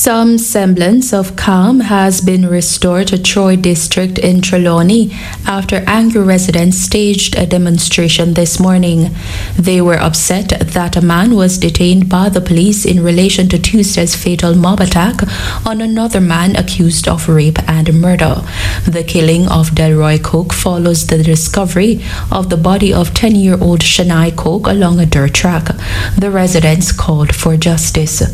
Some semblance of calm has been restored to Troy District in Trelawney after angry residents staged a demonstration this morning. They were upset that a man was detained by the police in relation to Tuesday's fatal mob attack on another man accused of rape and murder. The killing of Delroy Cook follows the discovery of the body of 10-year-old Shania Cook along a dirt track. The residents called for justice.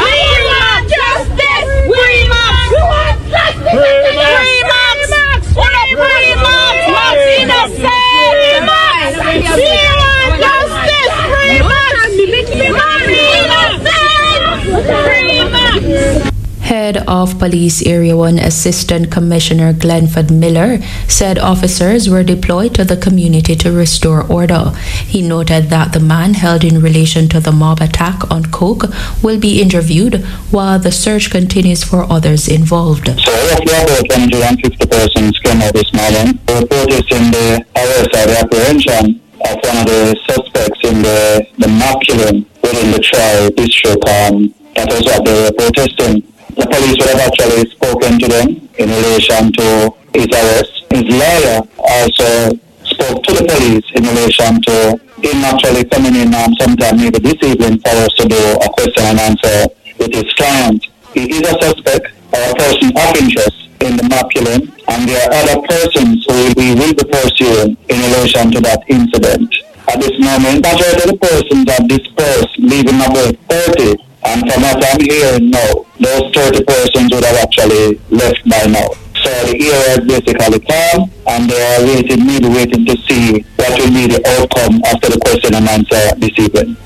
Head of Police Area 1 Assistant Commissioner Glenford Miller said officers were deployed to the community to restore order. He noted that the man held in relation to the mob attack on Cook will be interviewed while the search continues for others involved. So roughly about 150 persons came out this morning. We were protesting the arrest or the apprehension of one of the suspects in the mob killing within the Troy district. That was what they were protesting. The police would have actually spoken to them in relation to his arrest. His lawyer also spoke to the police in relation to him actually coming in sometime maybe this evening for us to do a question and answer with his client. He is a suspect or a person of interest in the mob killing, and there are other persons who we will be pursuing in relation to that incident. At this moment, majority of the persons are dispersed, leaving about 30. And from what I'm hearing now, those 30 persons would have actually left by now. So the area is basically calm, and they are waiting to see what will be the outcome after the question and answer this evening.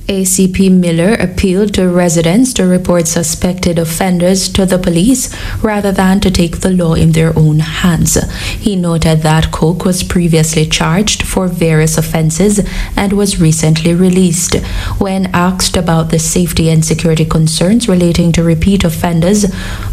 ACP Miller appealed to residents to report suspected offenders to the police rather than to take the law in their own hands. He noted that Cook was previously charged for various offenses and was recently released. When asked about the safety and security concerns relating to repeat offenders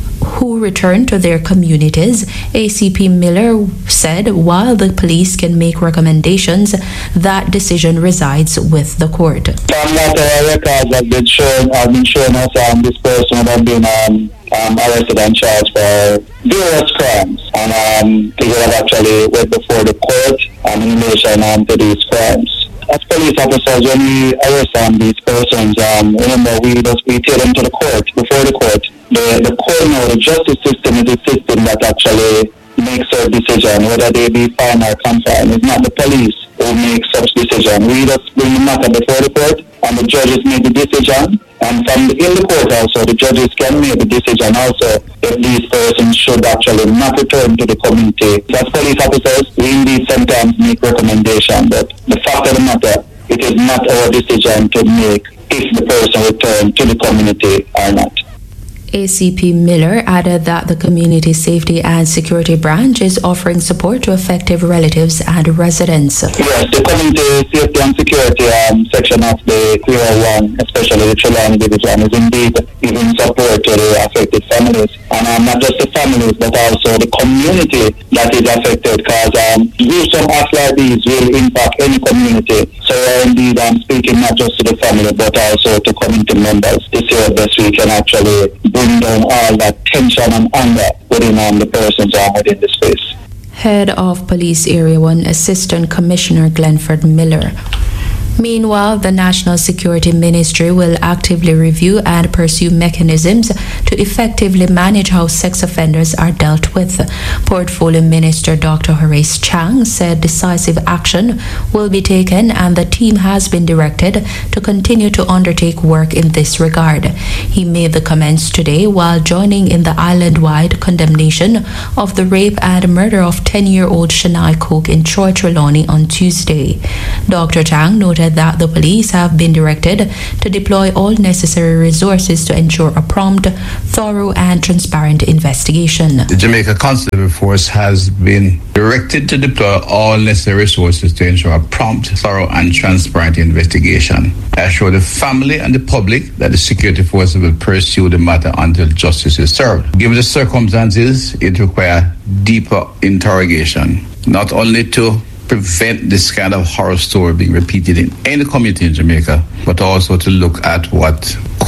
who return to their communities, ACP Miller said while the police can make recommendations, that decision resides with the court. From what records have been shown us, this person would have been arrested and charged for various crimes, and they would have actually went before the court in relation to these crimes. As police officers, when we arrest these persons, remember we take them to the court, before the court. The court now, the justice system is a system that actually makes a decision, whether they be fine or confined. It's not the police who make such decision. We just bring the matter before the court, and the judges make the decision. And from in the court also, the judges can make the decision also if these persons should actually not return to the community. As police officers, we indeed sometimes make recommendations, but the fact of the matter, it is not our decision to make if the person return to the community or not. ACP Miller added that the Community Safety and Security Branch is offering support to affected relatives and residents. Yes, the Community Safety and Security section of the Area 1, especially the Trelawney Division, is indeed giving support to the affected families. And not just the families, but also the community that is affected, because some acts like these will impact any community. So indeed, I'm speaking not just to the family, but also to community members to see what best we can actually bring down all that tension and anger within the persons within the space. Head of Police Area 1 Assistant Commissioner Glenford Miller. Meanwhile, the National Security Ministry will actively review and pursue mechanisms to effectively manage how sex offenders are dealt with. Portfolio Minister Dr. Horace Chang said decisive action will be taken and the team has been directed to continue to undertake work in this regard. He made the comments today while joining in the island-wide condemnation of the rape and murder of 10-year-old Shania Cook in Troy Trelawney on Tuesday. Dr. Chang noted that the police have been directed to deploy all necessary resources to ensure a prompt, thorough and transparent investigation. The Jamaica Constable Force has been directed to deploy all necessary resources to ensure a prompt, thorough and transparent investigation. I assure the family and the public that the security forces will pursue the matter until justice is served. Given the circumstances, it requires deeper interrogation, not only to prevent this kind of horror story being repeated in any community in Jamaica, but also to look at what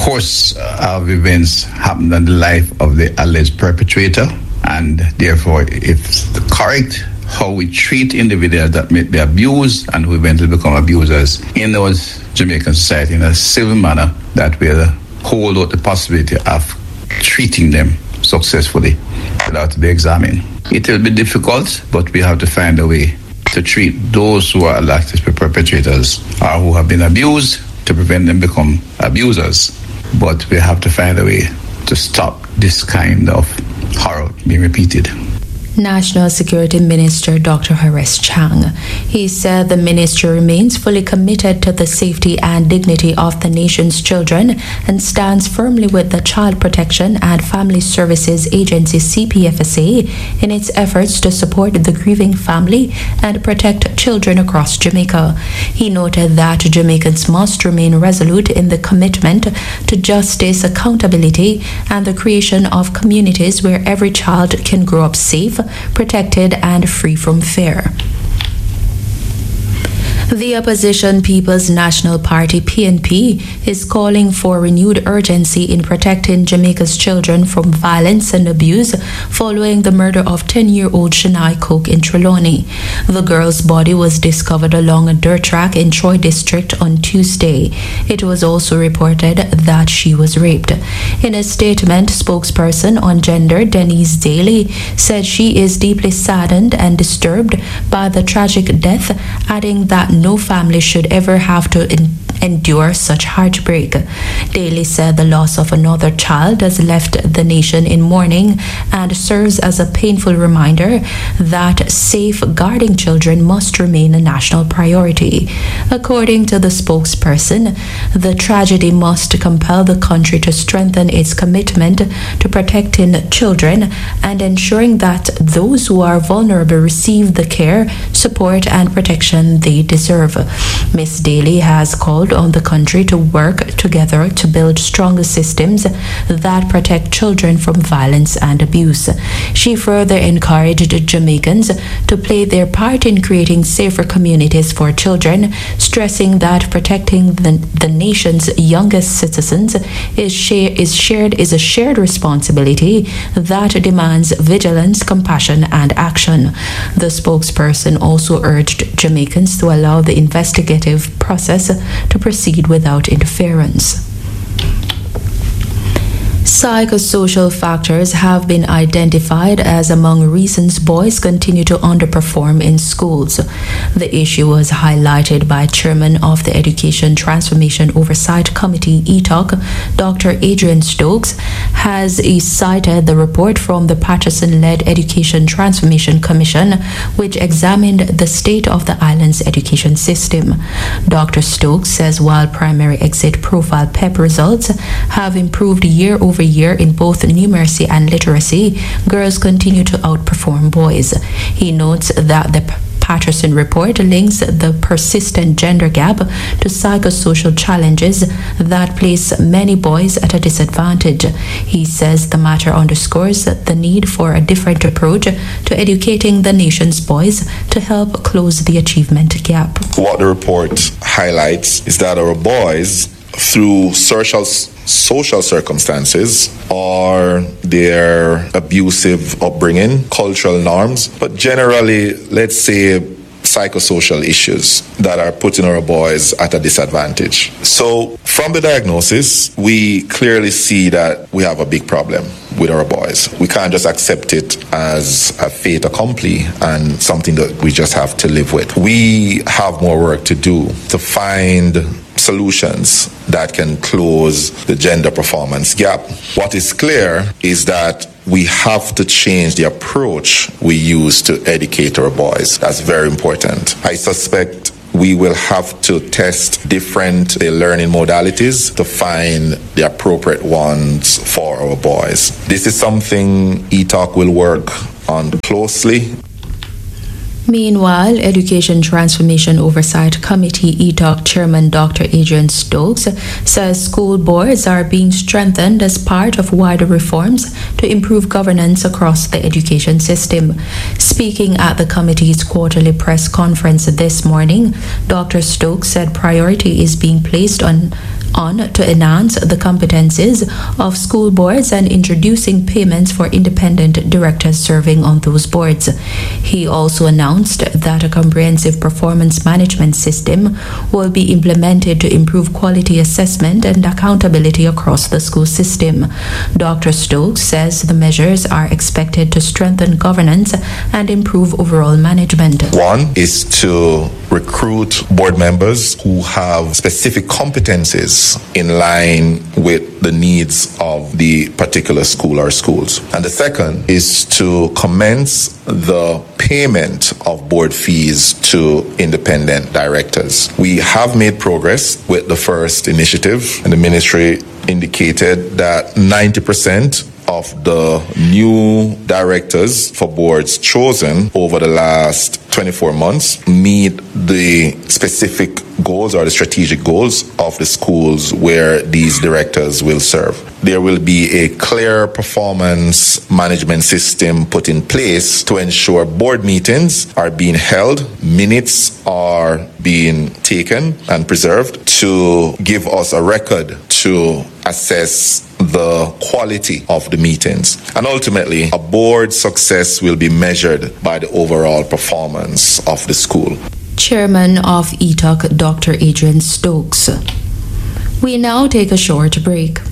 course of events happened in the life of the alleged perpetrator, and therefore it's correct how we treat individuals that may be abused and who eventually become abusers in our Jamaican society in a civil manner, that will hold out the possibility of treating them successfully without to be examined. It will be difficult, but we have to find a way to treat those who are likely to be perpetrators or who have been abused to prevent them become abusers. But we have to find a way to stop this kind of horror being repeated. National Security Minister Dr. Horace Chang. He said the ministry remains fully committed to the safety and dignity of the nation's children and stands firmly with the Child Protection and Family Services Agency CPFSA in its efforts to support the grieving family and protect children across Jamaica. He noted that Jamaicans must remain resolute in the commitment to justice, accountability, and the creation of communities where every child can grow up safe, protected, and free from fear. The opposition People's National Party PNP is calling for renewed urgency in protecting Jamaica's children from violence and abuse following the murder of 10-year-old Shania Cook in Trelawney. The girl's body was discovered along a dirt track in Troy District on Tuesday. It was also reported that she was raped. In a statement, spokesperson on gender Denise Daly said she is deeply saddened and disturbed by the tragic death, adding that no family should ever have to endure such heartbreak. Daly said the loss of another child has left the nation in mourning and serves as a painful reminder that safeguarding children must remain a national priority. According to the spokesperson, the tragedy must compel the country to strengthen its commitment to protecting children and ensuring that those who are vulnerable receive the care, support, and protection they deserve. Ms. Daly has called on the country to work together to build stronger systems that protect children from violence and abuse. She further encouraged Jamaicans to play their part in creating safer communities for children, stressing that protecting the nation's youngest citizens is a shared responsibility that demands vigilance, compassion, and action. The spokesperson also urged Jamaicans to allow the investigative process to proceed without interference. Psychosocial factors have been identified as among reasons boys continue to underperform in schools. The issue was highlighted by Chairman of the Education Transformation Oversight Committee, ETOC, Dr. Adrian Stokes, has cited the report from the Patterson-led Education Transformation Commission, which examined the state of the island's education system. Dr. Stokes says while primary exit profile PEP results have improved year over year in both numeracy and literacy, girls continue to outperform boys. He notes that the Patterson report links the persistent gender gap to psychosocial challenges that place many boys at a disadvantage. He says the matter underscores the need for a different approach to educating the nation's boys to help close the achievement gap. What the report highlights is that our boys, through social circumstances or their abusive upbringing, cultural norms, but generally, let's say, psychosocial issues that are putting our boys at a disadvantage. So from the diagnosis, we clearly see that we have a big problem with our boys. We can't just accept it as a fait accompli and something that we just have to live with. We have more work to do to find solutions that can close the gender performance gap. What is clear is that we have to change the approach we use to educate our boys. That's very important. I suspect we will have to test different learning modalities to find the appropriate ones for our boys. This is something ETOC will work on closely. Meanwhile, Education Transformation Oversight Committee ETOC Chairman Dr. Adrian Stokes says school boards are being strengthened as part of wider reforms to improve governance across the education system. Speaking at the committee's quarterly press conference this morning, Dr. Stokes said priority is being placed on on to enhance the competencies of school boards and introducing payments for independent directors serving on those boards. He also announced that a comprehensive performance management system will be implemented to improve quality assessment and accountability across the school system. Dr. Stokes says the measures are expected to strengthen governance and improve overall management. One is to recruit board members who have specific competencies in line with the needs of the particular school or schools. And the second is to commence the payment of board fees to independent directors. We have made progress with the first initiative, and the ministry indicated that 90% of the new directors for boards chosen over the last 24 months meet the specific goals or the strategic goals of the schools where these directors will serve. There will be a clear performance management system put in place to ensure board meetings are being held, minutes are being taken and preserved to give us a record to assess the quality of the meetings. And ultimately, a board success will be measured by the overall performance of the school. Chairman of ETOC, Dr. Adrian Stokes. We now take a short break.